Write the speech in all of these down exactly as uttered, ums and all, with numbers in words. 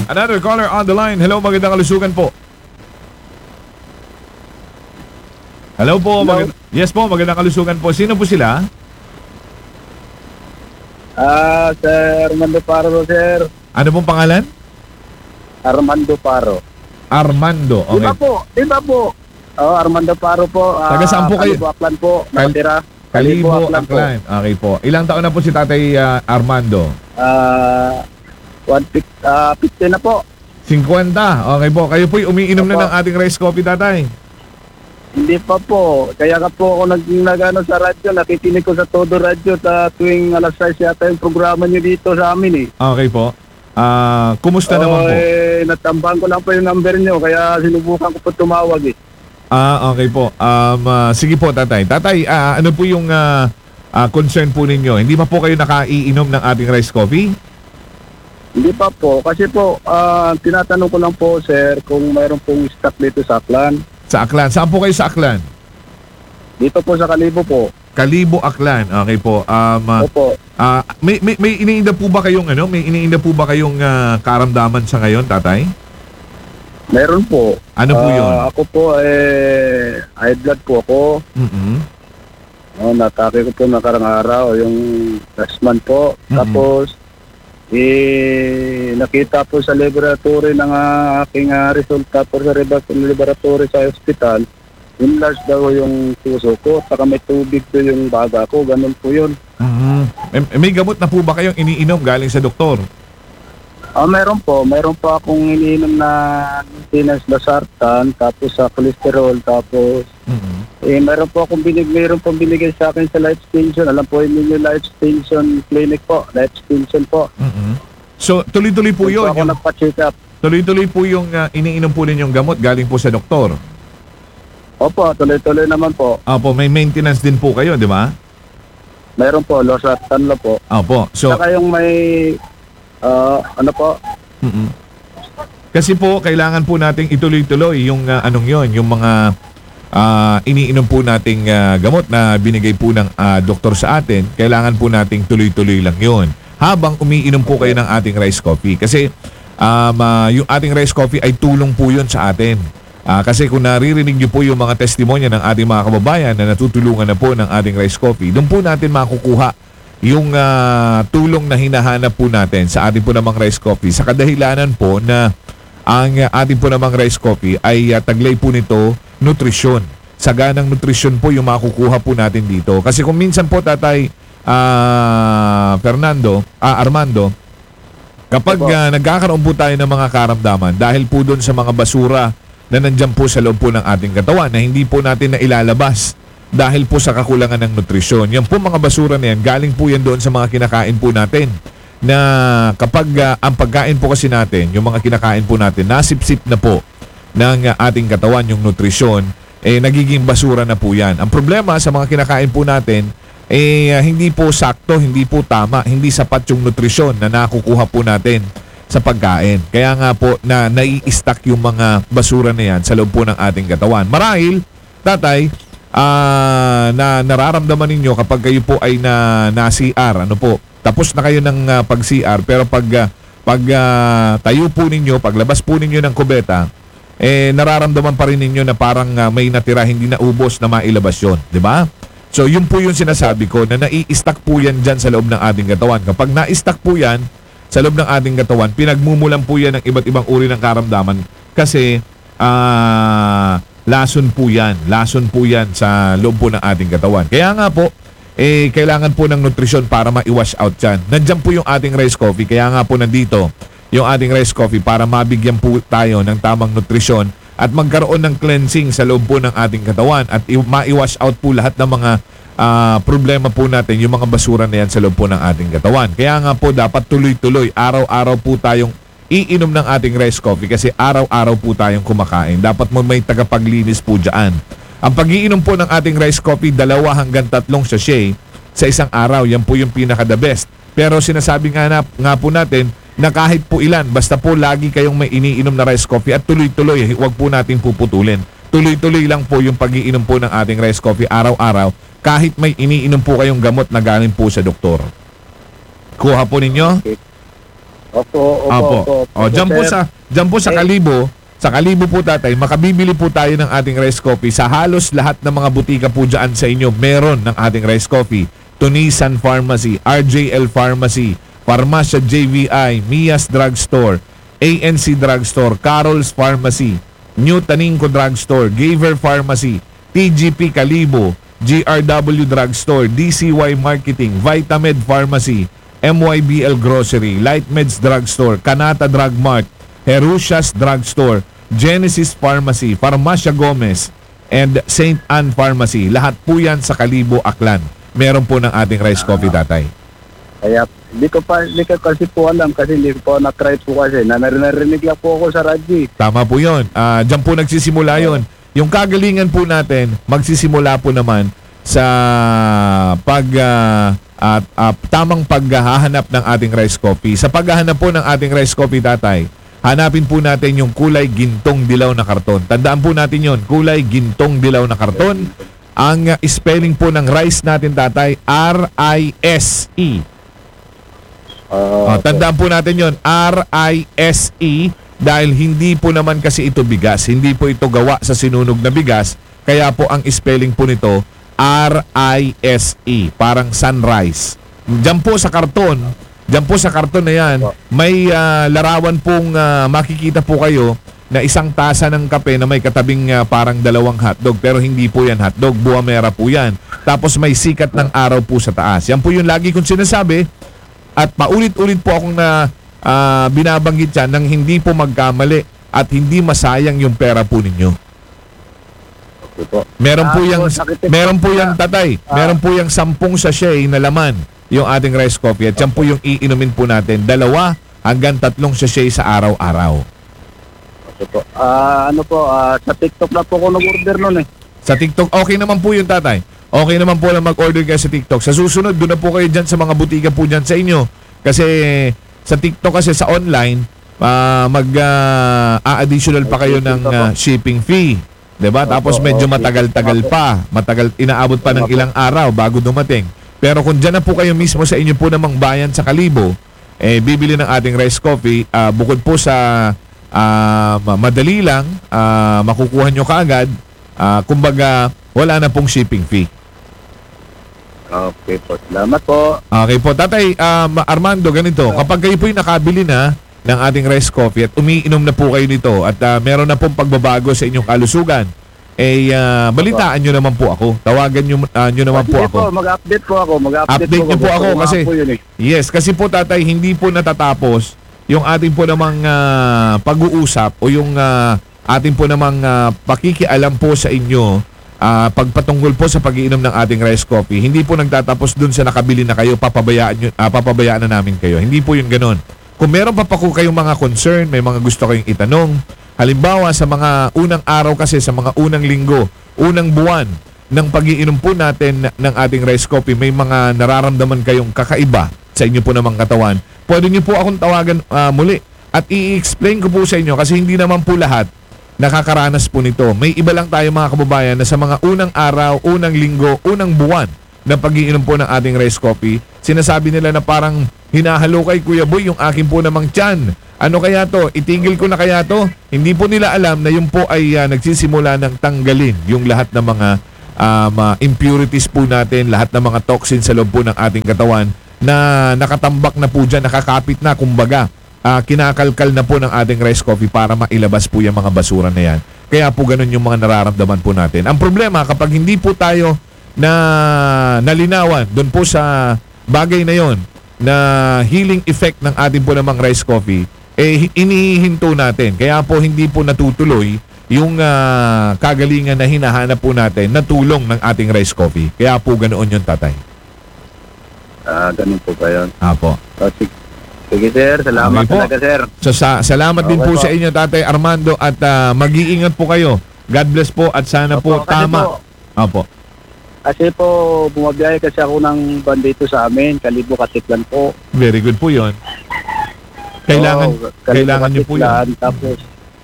Another caller on the line. Hello, magandang kalusugan po. Hello po. Hello. Magand- yes po, magandang kalusugan po. Sino po sila? Ah, Sir Armando Paro, sir. Ano pong pangalan? Armando Paro. Armando. Iba Okay. po, iba po. Oh, Armando Paro po. Ah, Taga saan po kayo? Kalibo Aklan po, Kal- nakatira. Kalibo, Aklan po. Aklan. Okay po. Ilang taon na po si Tatay ah, Armando? Ah, one fifty, ah, fifty na po. fifty. Okay po. Kayo po'y umiinom na Opo. ng ating rice coffee, Tatay. Hindi pa po. Kaya ka po ako nag, nag-ano sa radyo, nakikinig ko sa Todo Radio sa tuwing alas sais yata yung programa nyo dito sa amin eh. Okay po. Ah, kumusta naman Oh, po? eh, natambang ko lang po yung number nyo, kaya sinubukan ko po tumawag eh. Ah, okay po. Um, ah, sige po, Tatay. Tatay, ah, ano po yung ah, ah, concern po ninyo? Hindi pa po kayo nakaiinom ng ating rice coffee? Hindi pa po. Kasi po, ah, tinatanong ko lang po, sir, kung mayroon pong stock dito sa Aklan. Sa Aklan. Saan po kayo sa Aklan? Dito po sa Kalibo po. Kalibo, Aklan. Okay po. Um, ah, Opo. ah, may, may, may iniinda po ba kayong ano? May iniinda po ba kayong ah, karamdaman sa ngayon, Tatay? Meron po. Ano po Ah, yun? Ako po, eh, high blood po ako. Mm-mm. Oh, natake ko po nakarang araw, yung last month po. Mhm. Tapos, eh, nakita po sa laboratory ng ah, aking ah, resulta po sa reba- laboratory sa hospital. Enlarged daw yung puso ko, saka may tubig to yung baga ko, ganun po yun. Mhm. May, may gamot na po ba kayong iniinom galing sa doktor? Ah, meron po. Meron po akong iniinom na maintenance losartan, tapos sa cholesterol, tapos Mhm. eh, meron po akong binig, meron po binigay sa akin sa Life Extension. Alam po yun yung Life Extension Clinic po. Life Extension po. Mhm. So, tuloy-tuloy po Doon yun. po ako Yung, nagpa-check up. tuloy-tuloy po yung ah, iniinom po ninyong gamot galing po sa doktor. Opo, tuloy-tuloy naman po. Opo, may maintenance din po kayo, di ba? Meron po, losartan lang po. Opo. So, Saka yung may, ah, ano po, mm kasi po, kailangan po nating ituloy-tuloy yung ah, anong yon, yung mga ah, iniinom po nating ah, gamot na binigay po ng ah, doktor sa atin. Kailangan po nating tuloy-tuloy lang yon habang umiinom po kayo ng ating rice coffee. Kasi um, ah, yung ating rice coffee ay tulong po yun sa atin. Ah, kasi kung naririnig niyo po yung mga testimonya ng ating mga kababayan na natutulungan na po ng ating rice coffee, doon po natin makukuha yung ah, tulong na hinahanap po natin sa ating po namang rice coffee sa kadahilanan po na ang ah, ating po namang rice coffee ay ah, taglay po nito nutrisyon. Saganang nutrisyon po yung makukuha po natin dito. Kasi kung minsan po, Tatay ah, Fernando, ah, Armando, kapag Opo. ah, nagkakaroon po tayo ng mga karamdaman dahil po doon sa mga basura na nandyan po sa loob po ng ating katawan na hindi po natin na ilalabas dahil po sa kakulangan ng nutrisyon. Yan po mga basura na yan, galing po yan doon sa mga kinakain po natin. Na kapag ah, ang pagkain po kasi natin, yung mga kinakain po natin, nasipsip na po ng ah, ating katawan yung nutrisyon, eh nagiging basura na po yan. Ang problema sa mga kinakain po natin, eh ah, hindi po sakto, hindi po tama, hindi sapat yung nutrisyon na nakukuha po natin sa pagkain. Kaya nga po na nai-stack yung mga basura na yan sa loob po ng ating katawan. Marahil, Tatay, ah, na nararamdaman ninyo kapag kayo po ay na, na C R, ano po, tapos na kayo ng ah, pag-C R, pero pag, ah, pag ah, tayo po ninyo, paglabas po ninyo ng kubeta, eh nararamdaman pa rin ninyo na parang ah, may natira, hindi na ubos na mailabas yun. Di ba? So yun po yung sinasabi ko na nai-stack po yan dyan sa loob ng ating katawan. Kapag na-stack po yan sa loob ng ating katawan, pinagmumulan po yan ng iba't ibang uri ng karamdaman kasi ah, lason po yan. Lason po yan sa loob po ng ating katawan. Kaya nga po, eh, kailangan po ng nutrisyon para ma-wash out yan. Nandiyan po yung ating rice coffee. Kaya nga po nandito yung ating rice coffee para mabigyan po tayo ng tamang nutrisyon at magkaroon ng cleansing sa loob po ng ating katawan at i- ma-wash out po lahat ng mga ah, problema po natin, yung mga basura na yan sa loob po ng ating katawan. Kaya nga po dapat tuloy-tuloy, araw-araw po tayong iinom ng ating rice coffee kasi araw-araw po tayong kumakain. Dapat mo may tagapaglinis po dyan. Ang pag-iinom po ng ating rice coffee, dalawa hanggang tatlong sachet sa isang araw. Yan po yung pinaka-the best. Pero sinasabi nga, na, nga po natin na kahit po ilan, basta po lagi kayong may iniinom na rice coffee at tuloy-tuloy, huwag po natin puputulin. Tuloy-tuloy lang po yung pag-iinom po ng ating rice coffee araw-araw kahit may iniinom po kayong gamot na galing po sa doktor. Kuha po ninyo? Okay. Opo, opo, Opo. opo. opo, O, dyan po sir. sa, dyan po sa Eh, Kalibo, sa Kalibo po tatay, makabibili po tayo ng ating rice coffee. Sa halos lahat ng mga butika po dyan sa inyo, meron ng ating rice coffee. Tunisan Pharmacy, R J L Pharmacy, Farmacia J V I, Mia's Drugstore, A N C Drugstore, Carol's Pharmacy, New Taninco Drugstore, Gaver Pharmacy, T G P Kalibo, G R W Drugstore, D C Y Marketing, Vitamed Pharmacy, M Y B L Grocery, Lightmeds Drugstore, Kanata Drug Mart, Herusias Drugstore, Genesis Pharmacy, Farmacia Gomez, and Saint Anne Pharmacy. Lahat po yan sa Kalibo, Aklan. Meron po ng ating rice coffee, tatay. Kaya hindi ko pa hindi ko kasi po alam kasi hindi ko pa na-try po kasi na narinig lang po ako sa radyo. Tama po yun. Ah, diyan po nagsisimula yun. Yung kagalingan po natin, magsisimula po naman sa pag ah, at ah, tamang paghahanap ng ating rice coffee. Sa paghahanap po ng ating rice coffee, tatay, hanapin po natin yung kulay gintong dilaw na karton. Tandaan po natin yon, kulay gintong dilaw na karton. Ang uh, spelling po ng rice natin, tatay, R I S E. Ah, Oh, tandaan po natin yon, R I S E, dahil hindi po naman kasi ito bigas. Hindi po ito gawa sa sinunog na bigas. Kaya po ang spelling po nito, R I S E. Parang sunrise. Diyan po sa karton, diyan po sa karton na yan, may ah, larawan pong ah, makikita po kayo na isang tasa ng kape na may katabing ah, parang dalawang hotdog. Pero hindi po yan hotdog, buwamera po yan. Tapos may sikat ng araw po sa taas. Yan po yung lagi kong sinasabi. At paulit-ulit po akong na ah, binabanggit yan nang hindi po magkamali at hindi masayang yung pera po ninyo. okay po. Meron po Ah, yung so, nakitip- meron po yung tatay. Meron po yung sampung sachet na laman yung ating rice coffee at yan po yung iinumin po natin. Dalawa hanggang tatlong sachet sa araw-araw. Okay po. Ah, ano po, ah, sa TikTok na po ako nag-order noon eh. Sa TikTok, okay naman po yung tatay. Okay naman po na mag-order kayo sa TikTok. Sa susunod, doon na po kayo dyan sa mga butika po dyan sa inyo. Kasi sa TikTok kasi sa online, ah, mag-a-additional pa kayo ng ah, shipping fee. Diba? Tapos medyo matagal-tagal pa. Matagal, inaabot pa ng ilang araw bago dumating. Pero kung dyan na po kayo mismo sa inyo po namang bayan sa Kalibo, eh, bibili ng ating rice coffee, ah, bukod po sa ah, ma- madali lang, ah, makukuha nyo kaagad, ah, kumbaga, wala na pong shipping fee. Okay po. Salamat po. Okay po. Tatay, um, Armando, ganito. Kapag kayo po'y nakabili na ng ating rice coffee at umiinom na po kayo nito at uh, meron na pong pagbabago sa inyong kalusugan, eh, uh, balitaan nyo naman po ako. Tawagan nyo, uh, nyo naman po Sige ako. po, mag-update po ako. Mag-update Update niyo po ako Gusto ko kasi- nga po yun eh. Yes, kasi po tatay, hindi po natatapos yung ating po namang ah, pag-uusap o yung ah, ating po namang ah, pakikialam po sa inyo ah, pagpatungkol po sa pag-iinom ng ating rice coffee. Hindi po nagtatapos dun sa nakabili na kayo, papabayaan, nyo, ah, papabayaan na namin kayo. Hindi po yun ganun. Kung meron pa pa po kayong mga concern, may mga gusto kayong itanong, halimbawa sa mga unang araw kasi, sa mga unang linggo, unang buwan ng pag-iinom po natin ng ating rice coffee, may mga nararamdaman kayong kakaiba sa inyo po namang katawan, pwede niyo po akong tawagan ah, muli at i-explain ko po sa inyo kasi hindi naman po lahat nakakaranas po nito. May iba lang tayo mga kababayan na sa mga unang araw, unang linggo, unang buwan ng pag-iinom po ng ating rice coffee, sinasabi nila na parang hinahalo kay Kuya Boy yung akin po namang tiyan. Ano kaya to? Itigil ko na kaya to? Hindi po nila alam na yung po ay ah, nagsisimula ng tanggalin yung lahat ng mga um, ah, impurities po natin, lahat ng mga toxins sa loob po ng ating katawan na nakatambak na po dyan, nakakapit na, kumbaga, ah, kinakalkal na po ng ating rice coffee para mailabas po yung mga basura na yan. Kaya po ganun yung mga nararamdaman po natin. Ang problema, kapag hindi po tayo na nalinawan doon po sa bagay na yon na healing effect ng ating po namang rice coffee, eh inihinto natin. Kaya po hindi po natutuloy yung ah, kagalingan na hinahanap po natin na tulong ng ating rice coffee. Kaya po ganoon yung tatay. Ah, ganun po ba yun? Apo. Ah, sige. Sige sir, salamat Okay po. talaga sir. So sa, salamat din Okay po po. sa inyo, Tatay Armando, at ah, mag-iingat po kayo. God bless po at sana po Opo, kasi tama. po, Opo. Kasi po, bumabiyahe kasi ako ng van dito sa amin, Kalibo Katiklan po. Very good po 'yon. Kailangan Oo, Kalibo kailangan niyo po 'yan. Katiklan, Tapos,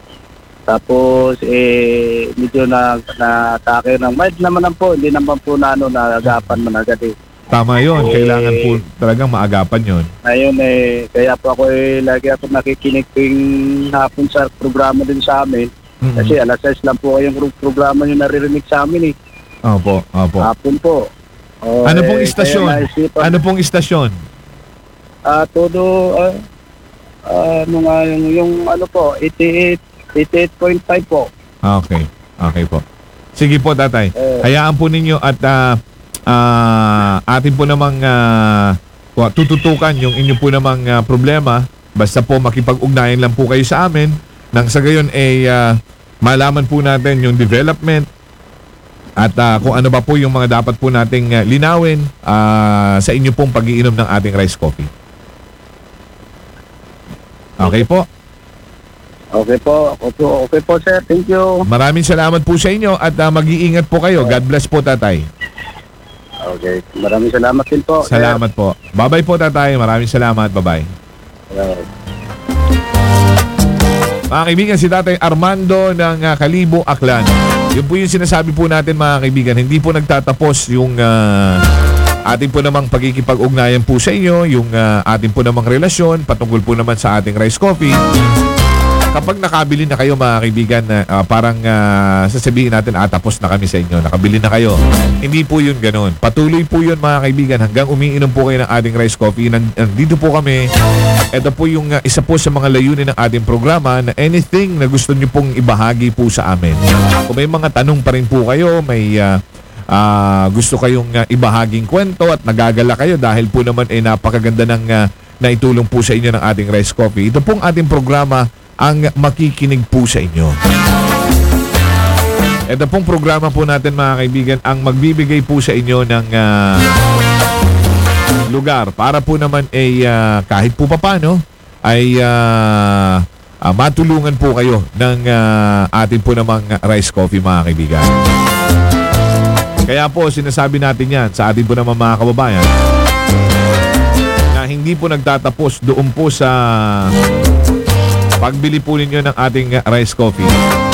tapos eh, medyo na, na atake ng mild naman lang po, hindi naman po na ano, nagapan man agad eh. Tama yon. Eh, Kailangan po talagang maagapan yon. Ngayon eh, kaya po ako eh, lagi ako nakikinig tuwing hapon sa programa din sa amin. Mm-mm. Kasi alas sais lang po yung pro- programa yung naririnig sa amin eh. Opo, opo. Hapon po. O, Ano pong eh, istasyon? kaya naisipan- Ano pong istasyon? Ah, todo, ah, ah, ano nga yung, yung ano po, eighty-eight, eighty-eight point five po. Okay. Okay po. Sige po, tatay. Eh, Hayaan po ninyo at ah, ah, atin po namang ah, wa- tututukan yung inyo po namang ah, problema. Basta po makipag-ugnayan lang po kayo sa amin. Nang sa gayon ay ah, malaman po natin yung development at ah, kung ano ba po yung mga dapat po nating ah, linawin ah, sa inyo pong pag-iinom ng ating rice coffee. Okay po. okay po, okay po, okay po sir, thank you. Maraming salamat po sa inyo at ah, mag-iingat po kayo. God bless po, tatay. Okay, maraming salamat din po. sir. Salamat po. Bye-bye po, tatay. Maraming salamat. Bye-bye. Salamat. Mga kaibigan, si Tatay Armando ng uh, Kalibo, Aklan. Yun po yung sinasabi po natin, mga kaibigan. Hindi po nagtatapos yung uh, ating po namang pagkikipag-ugnayan po sa inyo, yung uh, ating po namang relasyon, patungkol po naman sa ating rice coffee. Kapag nakabili na kayo, mga kaibigan, uh, parang uh, sasabihin natin, ah, tapos na kami sa inyo, nakabili na kayo. Hindi po yun ganun. Patuloy po yun, mga kaibigan, hanggang umiinom po kayo ng ating rice coffee. Nandito po kami. Ito po yung uh, isa po sa mga layunin ng ating programa na anything na gusto nyo pong ibahagi po sa amin. Kung may mga tanong pa rin po kayo, may uh, uh, gusto kayong uh, ibahaging kwento at nagagala kayo dahil po naman ay napakaganda ng uh, naitulong po sa inyo ng ating rice coffee. Ito pong ating programa ang makikinig po sa inyo. Ito pong programa po natin, mga kaibigan, ang magbibigay po sa inyo ng uh, lugar para po naman ay uh, kahit po papano ay uh, uh, matulungan po kayo ng uh, atin po namang rice coffee, mga kaibigan. Kaya po sinasabi natin yan sa atin po naman, mga kababayan, na hindi po nagtatapos doon po sa pagbili po ninyo ng ating uh, rice coffee.